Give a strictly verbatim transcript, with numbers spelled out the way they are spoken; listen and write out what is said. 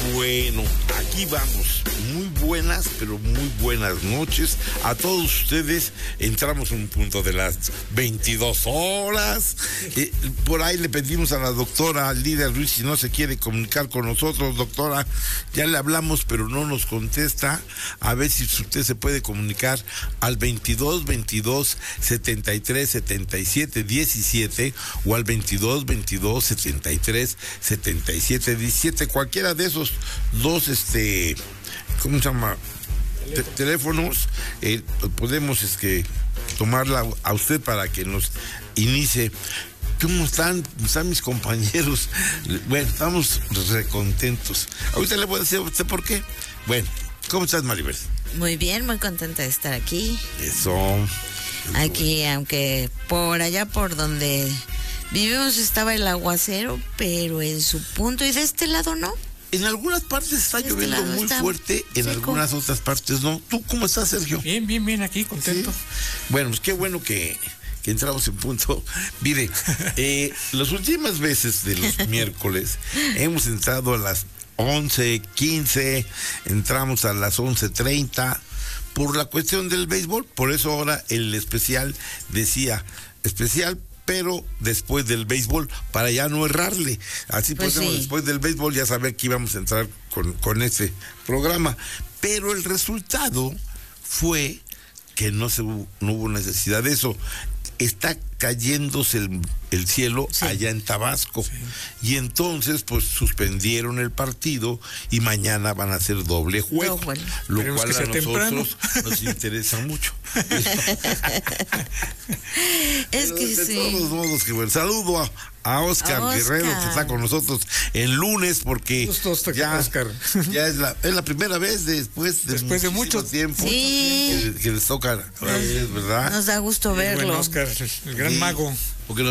Bueno, aquí vamos. Muy buenas, pero muy buenas noches a todos ustedes. Entramos en un punto de las veintidós horas. Eh, por ahí le pedimos a la doctora Lidia Ruiz si no se quiere comunicar con nosotros. Doctora, ya le hablamos, pero no nos contesta. A ver si usted se puede comunicar al veintidós veintidós setenta y tres setenta y siete diecisiete o al veintidós veintidós setenta y tres setenta y siete diecisiete. Cualquiera de esos dos, este, ¿cómo se llama? Te- teléfonos, eh, podemos es que tomarla a usted para que nos inicie. ¿Cómo están? ¿Cómo están mis compañeros? Bueno, estamos recontentos. Ahorita le voy a decir a usted por qué. Bueno, ¿cómo estás, Maribel? Muy bien, muy contenta de estar aquí. Eso. Aquí, aunque por allá por donde vivimos estaba el aguacero, pero en su punto, y de este lado no. En algunas partes está Este lloviendo lado muy está fuerte, en seco. algunas otras partes no. ¿Tú cómo estás, Sergio? Bien, bien, bien, aquí, contento. Sí. Bueno, pues qué bueno que, que entramos en punto. Mire, eh, las últimas veces de los miércoles hemos entrado a las once quince, entramos a las once treinta por la cuestión del béisbol. Por eso ahora el especial decía especial, pero después del béisbol, para ya no errarle. Así Pues podemos, sí. después del béisbol, ya saber que íbamos a entrar con, con ese programa. Pero el resultado fue que no, se, hubo- no hubo necesidad de eso. Está cayéndose el, el cielo Sí. allá en Tabasco. Y entonces, pues, suspendieron el partido y mañana van a hacer doble juego. No, bueno. Lo Esperemos cual que a sea temprano. nosotros nos interesa mucho. Es Pero que de sí. todos modos, que bueno. Saludo a, a Oscar A Oscar. Guerrero, que está con nosotros el lunes, porque Gusto, Oscar. ya, Oscar. ya es, la, es la primera vez después de, Después de muchísimo mucho tiempo Sí. que, que les toca a ustedes, ¿verdad? Nos da gusto El buen verlo. Oscar, el gran Sí, mago. porque